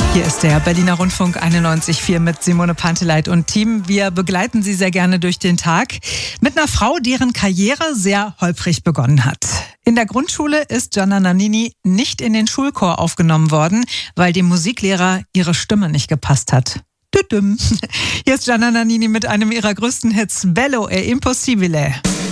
Hier ist der Berliner Rundfunk 91.4 mit Simone Panteleit und Team. Wir begleiten Sie sehr gerne durch den Tag mit einer Frau, deren Karriere sehr holprig begonnen hat. In der Grundschule ist Gianna Nannini nicht in den Schulchor aufgenommen worden, weil dem Musiklehrer ihre Stimme nicht gepasst hat. Hier ist Gianna Nannini mit einem ihrer größten Hits, Bello e Impossibile.